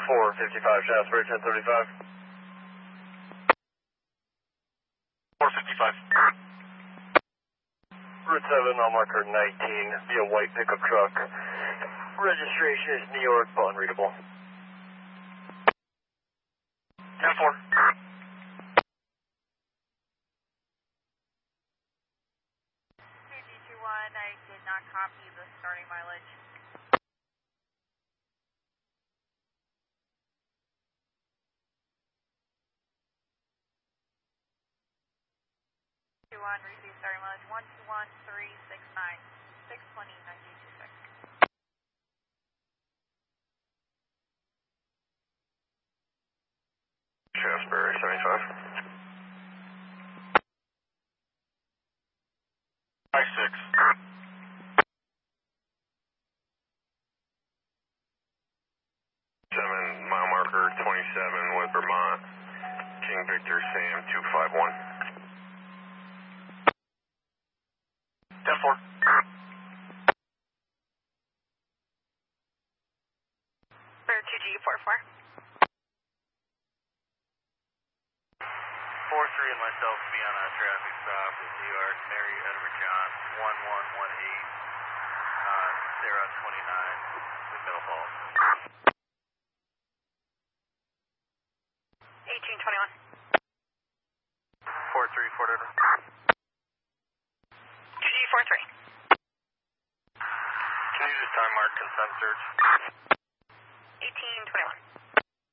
455 Shasbury, 1035. 455. Route 7, on marker 19, via white pickup truck. Registration is New York, but unreadable. 10-4. I did not copy the starting mileage. Receive starting mileage 121369, 620, 1926. Shasbury, 75. I-6. 7, mile marker 27 with Vermont. King Victor, Sam 251. 10-4. Bear 2G44. 4-3 and myself to be on a traffic stop with New York, Mary Edward John, 1118, Sarah 29, with Middle Falls.